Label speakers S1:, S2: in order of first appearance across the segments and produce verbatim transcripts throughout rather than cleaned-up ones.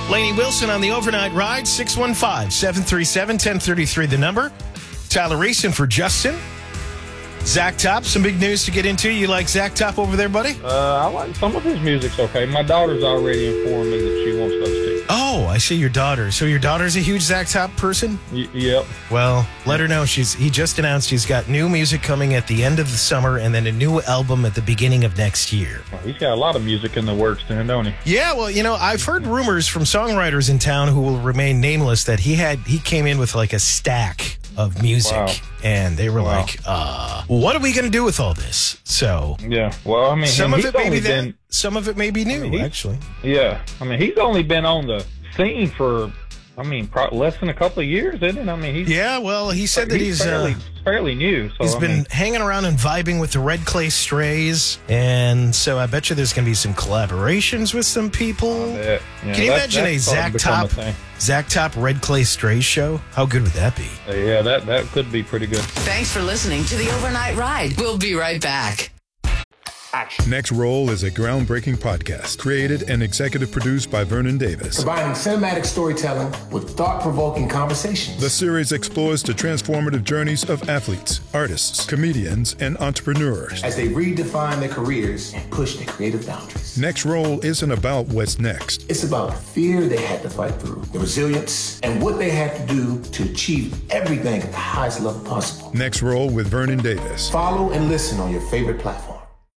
S1: Lainey Wilson on the overnight ride, six one five, seven three seven, one oh three three, the number. Tyler Reese in for Justin. Zach Top, some big news to get into. You like Zach Top over there, buddy?
S2: Uh, I like some of his music's okay. My daughter's already informed me that she wants those too.
S1: Oh, I see your daughter. So your daughter's a huge Zach Top person?
S2: Y- yep.
S1: Well, let her know. She's. He just announced he's got new music coming at the end of the summer and then a new album at the beginning of next year.
S2: Well, he's got a lot of music in the works then, don't he?
S1: Yeah, well, you know, I've heard rumors from songwriters in town who will remain nameless that he had he came in with like a stack of music.
S2: Wow.
S1: And they were
S2: Wow.
S1: like, uh, what are we going to do with all this? So,
S2: Yeah. Well, I mean,
S1: some
S2: him,
S1: of
S2: he's
S1: it may be
S2: only
S1: that,
S2: been,
S1: some of it may be new,
S2: I mean, he-
S1: actually.
S2: Yeah. I mean, he's only been on the scene for, I mean, pro- less than a couple of years, isn't it? I mean, he's
S1: Yeah, well, he said that he's,
S2: fairly,
S1: uh,
S2: fairly new. So,
S1: he's
S2: I
S1: been
S2: mean,
S1: hanging around and vibing with the Red Clay Strays, and so I bet you there's going to be some collaborations with some people.
S2: that, yeah,
S1: Can you
S2: that-
S1: imagine a
S2: that's starting
S1: Zach
S2: to become
S1: Top,
S2: a thing.
S1: Zach Top Red Clay Strays show? How good would that be?
S2: Uh, Yeah, that that could be pretty good.
S3: Thanks for listening to the Overnight Ride. We'll be right back.
S4: Next Roll is a groundbreaking podcast created and executive produced by Vernon Davis.
S5: Combining cinematic storytelling with thought-provoking conversations.
S4: The series explores the transformative journeys of athletes, artists, comedians, and entrepreneurs.
S5: As they redefine their careers and push their creative boundaries.
S4: Next Roll isn't about what's next.
S5: It's about the fear they had to fight through, the resilience, and what they had to do to achieve everything at the highest level possible.
S4: Next Roll with Vernon Davis.
S5: Follow and listen on your favorite platform.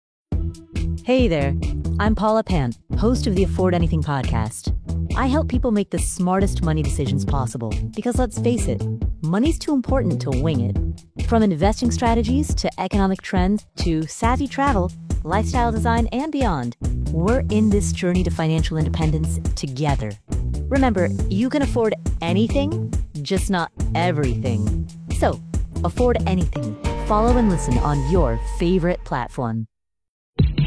S6: Hey there, I'm Paula Pant, host of the Afford Anything podcast. I help people make the smartest money decisions possible because let's face it, money's too important to wing it. From investing strategies to economic trends to savvy travel, lifestyle design, and beyond, we're in this journey to financial independence together. Remember, you can afford anything, just not everything. So, afford anything. Follow and listen on your favorite platform.